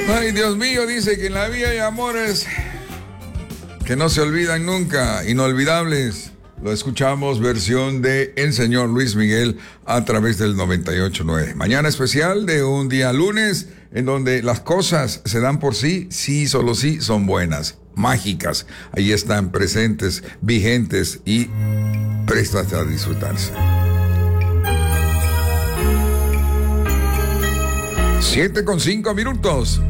Ay, Dios mío, dice que en la vida hay amores que no se olvidan nunca, inolvidables. Lo escuchamos versión de El Señor Luis Miguel a través del 98.9. Mañana especial de un día lunes en donde las cosas se dan por sí, sí, solo sí, son buenas, mágicas. Ahí están presentes, vigentes y prestas a disfrutarse. 7:05 minutos.